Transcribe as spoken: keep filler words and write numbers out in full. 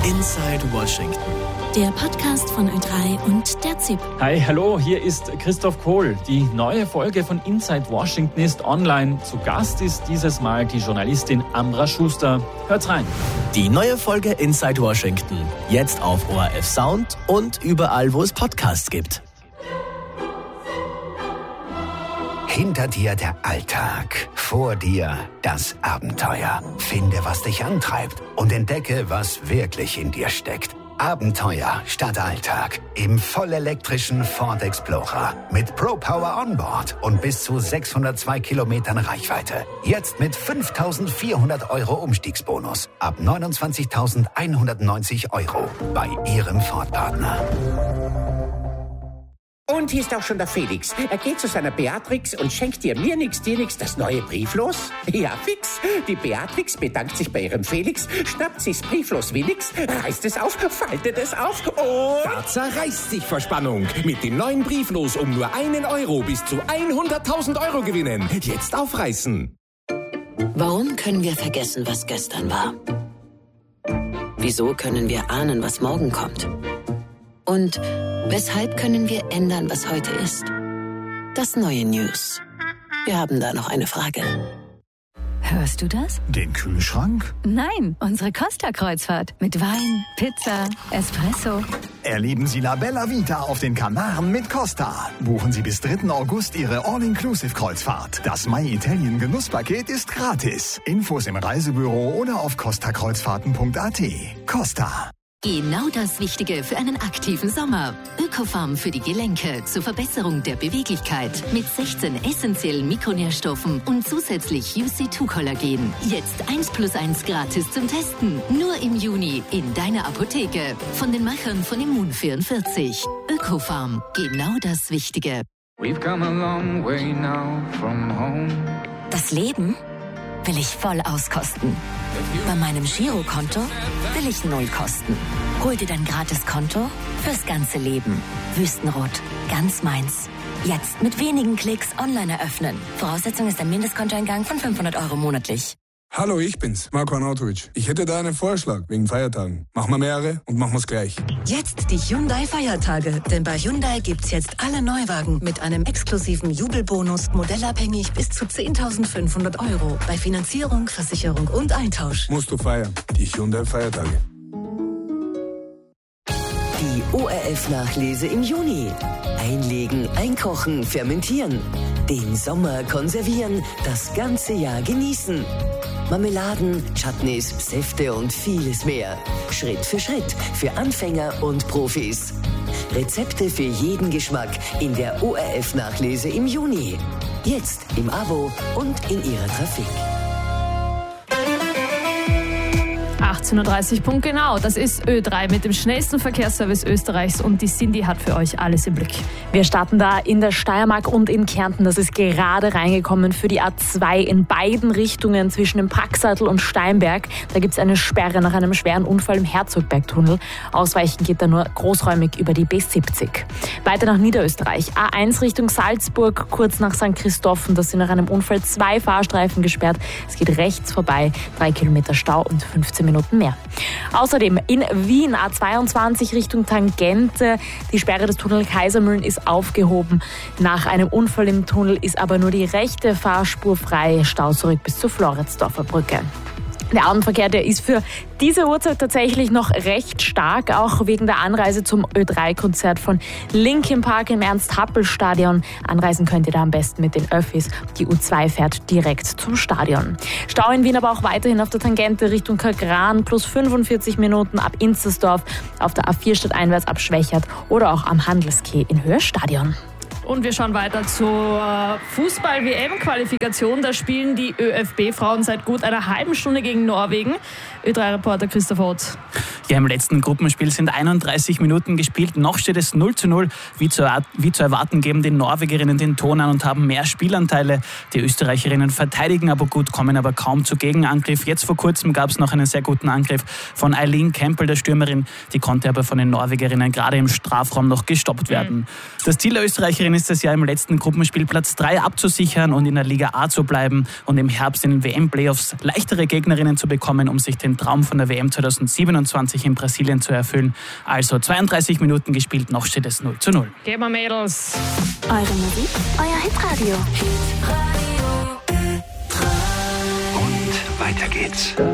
Inside Washington. Der Podcast von Ö drei und der Z I P. Hi, hallo, hier ist Christoph Kohl. Die neue Folge von Inside Washington ist online. Zu Gast ist dieses Mal die Journalistin Ambra Schuster. Hört's rein. Die neue Folge Inside Washington. Jetzt auf O R F Sound und überall, wo es Podcasts gibt. Hinter dir der Alltag, vor dir das Abenteuer. Finde, was dich antreibt und entdecke, was wirklich in dir steckt. Abenteuer statt Alltag im vollelektrischen Ford Explorer mit Pro Power Onboard und bis zu sechshundertzwei Kilometern Reichweite. Jetzt mit fünftausendvierhundert Euro Umstiegsbonus ab neunundzwanzigtausendeinhundertneunzig Euro bei Ihrem Ford-Partner. Und hier ist auch schon der Felix. Er geht zu seiner Beatrix und schenkt dir mir nix, dir nix das neue Brieflos. Ja, fix. Die Beatrix bedankt sich bei ihrem Felix, schnappt sich's Brieflos wie nix, reißt es auf, faltet es auf und... Da zerreißt sich vor Spannung. Mit dem neuen Brieflos um nur einen Euro bis zu hunderttausend Euro gewinnen. Jetzt aufreißen. Warum können wir vergessen, was gestern war? Wieso können wir ahnen, was morgen kommt? Und weshalb können wir ändern, was heute ist? Das neue News. Wir haben da noch eine Frage. Hörst du das? Den Kühlschrank? Nein, unsere Costa-Kreuzfahrt. Mit Wein, Pizza, Espresso. Erleben Sie La Bella Vita auf den Kanaren mit Costa. Buchen Sie bis dritten August Ihre All-Inclusive-Kreuzfahrt. Das My Italien Genusspaket ist gratis. Infos im Reisebüro oder auf costa kreuzfahrten punkt a t. Costa. Genau das Wichtige für einen aktiven Sommer. Ökofarm für die Gelenke zur Verbesserung der Beweglichkeit mit sechzehn essentiellen Mikronährstoffen und zusätzlich U C zwei Kollagen. Jetzt eins plus eins gratis zum Testen. Nur im Juni in deiner Apotheke. Von den Machern von Immun vierundvierzig. Ökofarm. Genau das Wichtige. We've come a long way now from home. Das Leben will ich voll auskosten. Bei meinem Girokonto will ich null kosten. Hol dir dein Gratis-Konto fürs ganze Leben. Wüstenrot, ganz meins. Jetzt mit wenigen Klicks online eröffnen. Voraussetzung ist ein Mindestkontoeingang von fünfhundert Euro monatlich. Hallo, ich bin's, Marko Arnautovic. Ich hätte da einen Vorschlag wegen Feiertagen. Machen wir mehrere und machen wir's gleich. Jetzt die Hyundai-Feiertage. Denn bei Hyundai gibt's jetzt alle Neuwagen mit einem exklusiven Jubelbonus, modellabhängig bis zu zehntausendfünfhundert Euro. Bei Finanzierung, Versicherung und Eintausch. Musst du feiern. Die Hyundai-Feiertage. Die O R F-Nachlese im Juni. Einlegen, einkochen, fermentieren. Den Sommer konservieren, das ganze Jahr genießen. Marmeladen, Chutneys, Säfte und vieles mehr. Schritt für Schritt für Anfänger und Profis. Rezepte für jeden Geschmack in der O R F-Nachlese im Juni. Jetzt im Abo und in Ihrer Trafik. achtzehn Uhr dreißig, Punkt genau. Das ist Ö drei mit dem schnellsten Verkehrsservice Österreichs und die Cindy hat für euch alles im Blick. Wir starten da in der Steiermark und in Kärnten. Das ist gerade reingekommen für die A zwei in beiden Richtungen zwischen dem Pragsattel und Steinberg. Da gibt es eine Sperre nach einem schweren Unfall im Herzogbergtunnel. Ausweichen geht da nur großräumig über die B siebzig. Weiter nach Niederösterreich. A eins Richtung Salzburg, kurz nach Sankt Christophen. Da sind nach einem Unfall zwei Fahrstreifen gesperrt. Es geht rechts vorbei. Drei Kilometer Stau und fünfzehn Minuten mehr. Außerdem in Wien A zweiundzwanzig Richtung Tangente. Die Sperre des Tunnel Kaisermühlen ist aufgehoben. Nach einem Unfall im Tunnel ist aber nur die rechte Fahrspur frei. Stau zurück bis zur Floridsdorfer Brücke. Der Abendverkehr, der ist für diese Uhrzeit tatsächlich noch recht stark, auch wegen der Anreise zum Ö drei Konzert von Linkin Park im Ernst-Happel-Stadion. Anreisen könnt ihr da am besten mit den Öffis. Die U zwei fährt direkt zum Stadion. Stau in Wien aber auch weiterhin auf der Tangente Richtung Kagran, plus fünfundvierzig Minuten ab Inzersdorf, auf der A vier stadteinwärts ab Schwächert oder auch am Handelskeh in Höhe Stadion. Und wir schauen weiter zur Fußball-W M-Qualifikation. Da spielen die ÖFB-Frauen seit gut einer halben Stunde gegen Norwegen. Ö drei Reporter Christoph Ott. Ja, im letzten Gruppenspiel sind einunddreißig Minuten gespielt. Noch steht es null zu null. Wie zu, wie zu erwarten geben die Norwegerinnen den Ton an und haben mehr Spielanteile. Die Österreicherinnen verteidigen aber gut, kommen aber kaum zu Gegenangriff. Jetzt vor kurzem gab es noch einen sehr guten Angriff von Eileen Campbell, der Stürmerin. Die konnte aber von den Norwegerinnen gerade im Strafraum noch gestoppt werden. Mhm. Das Ziel der Österreicherin ist es ja im letzten Gruppenspiel Platz drei abzusichern und in der Liga A zu bleiben und im Herbst in den W M-Playoffs leichtere Gegnerinnen zu bekommen, um sich den Traum von der W M zweitausendsiebenundzwanzig sich in Brasilien zu erfüllen. Also zweiunddreißig Minuten gespielt, noch steht es null zu null. Gehen wir, Mädels. Eure Musik, euer Hitradio. Und weiter geht's.